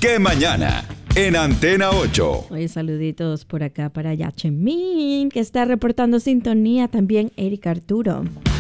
qué mañana en Antena 8. Oye, saluditos por acá para Yachemín, que está reportando sintonía. También Erika Arturo.